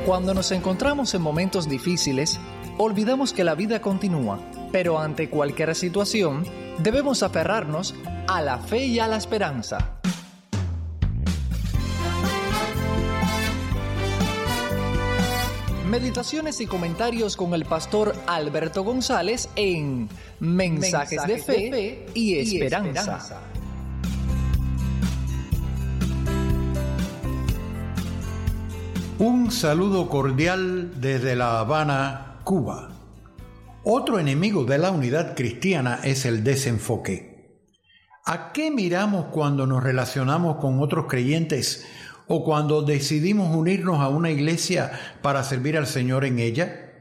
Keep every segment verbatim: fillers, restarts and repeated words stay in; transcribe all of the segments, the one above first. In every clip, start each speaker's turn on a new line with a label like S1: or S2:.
S1: Cuando nos encontramos en momentos difíciles, olvidamos que la vida continúa, pero ante cualquier situación, debemos aferrarnos a la fe y a la esperanza. Meditaciones y comentarios con el pastor Alberto González en Mensajes, Mensajes de, fe de Fe y Esperanza. Y esperanza.
S2: Un saludo cordial desde La Habana, Cuba. Otro enemigo de la unidad cristiana es el desenfoque. ¿A qué miramos cuando nos relacionamos con otros creyentes o cuando decidimos unirnos a una iglesia para servir al Señor en ella?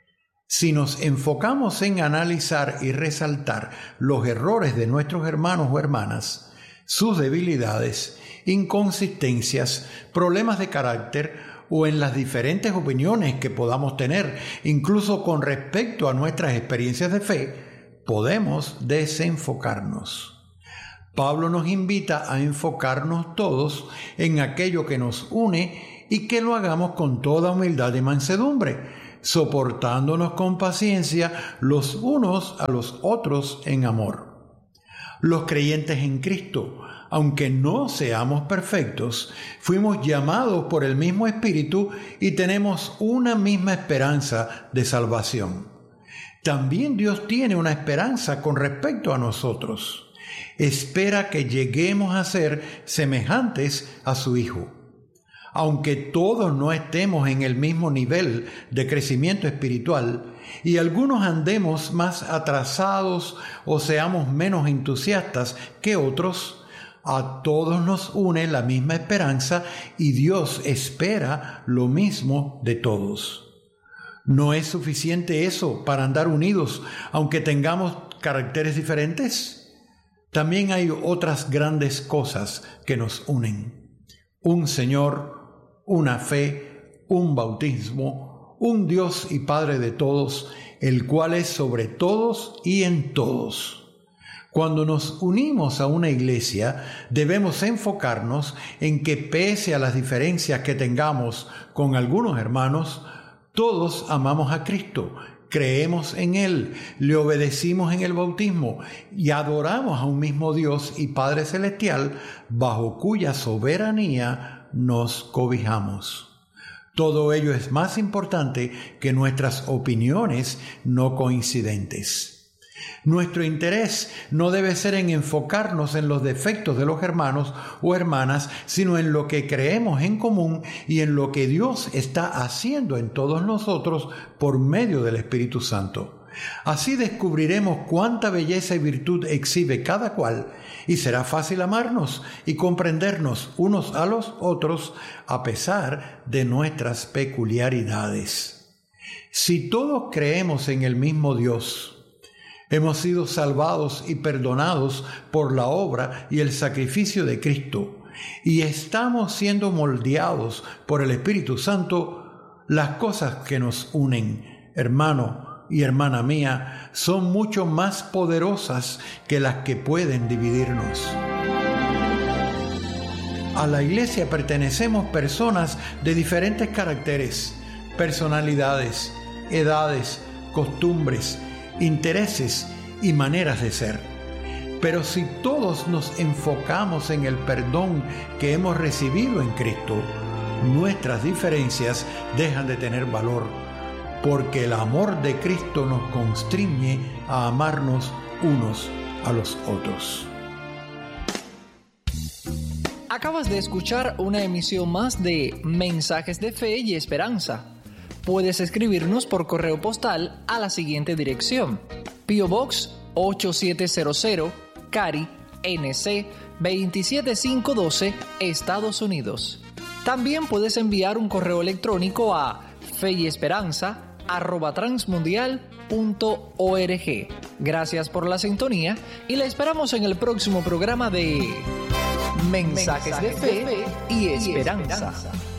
S2: Si nos enfocamos en analizar y resaltar los errores de nuestros hermanos o hermanas, sus debilidades, inconsistencias, problemas de carácter o en las diferentes opiniones que podamos tener, incluso con respecto a nuestras experiencias de fe, podemos desenfocarnos. Pablo nos invita a enfocarnos todos en aquello que nos une y que lo hagamos con toda humildad y mansedumbre, soportándonos con paciencia los unos a los otros en amor. Los creyentes en Cristo, aunque no seamos perfectos, fuimos llamados por el mismo Espíritu y tenemos una misma esperanza de salvación. También Dios tiene una esperanza con respecto a nosotros. Espera que lleguemos a ser semejantes a su Hijo. Aunque todos no estemos en el mismo nivel de crecimiento espiritual y algunos andemos más atrasados o seamos menos entusiastas que otros, a todos nos une la misma esperanza y Dios espera lo mismo de todos. ¿No es suficiente eso para andar unidos, aunque tengamos caracteres diferentes? También hay otras grandes cosas que nos unen. Un Señor, una fe, un bautismo, un Dios y Padre de todos, el cual es sobre todos y en todos. Cuando nos unimos a una iglesia, debemos enfocarnos en que pese a las diferencias que tengamos con algunos hermanos, todos amamos a Cristo, creemos en Él, le obedecimos en el bautismo y adoramos a un mismo Dios y Padre Celestial bajo cuya soberanía nos cobijamos. Todo ello es más importante que nuestras opiniones no coincidentes. Nuestro interés no debe ser en enfocarnos en los defectos de los hermanos o hermanas, sino en lo que creemos en común y en lo que Dios está haciendo en todos nosotros por medio del Espíritu Santo. Así descubriremos cuánta belleza y virtud exhibe cada cual y será fácil amarnos y comprendernos unos a los otros a pesar de nuestras peculiaridades. Si todos creemos en el mismo Dios, hemos sido salvados y perdonados por la obra y el sacrificio de Cristo, y estamos siendo moldeados por el Espíritu Santo, las cosas que nos unen, hermano y hermana mía, son mucho más poderosas que las que pueden dividirnos. A la iglesia pertenecemos personas de diferentes caracteres, personalidades, edades, costumbres, intereses y maneras de ser. Pero si todos nos enfocamos en el perdón que hemos recibido en Cristo, nuestras diferencias dejan de tener valor, porque el amor de Cristo nos constriñe a amarnos unos a los otros.
S1: Acabas de escuchar una emisión más de Mensajes de Fe y Esperanza. Puedes escribirnos por correo postal a la siguiente dirección: P O Box ocho siete cero cero, Cary, N C veintisiete mil quinientos doce, Estados Unidos. También puedes enviar un correo electrónico a feyesperanza arroba transmundial punto org. Gracias por la sintonía y la esperamos en el próximo programa de Mensajes, Mensajes de Fe y Esperanza. Y esperanza.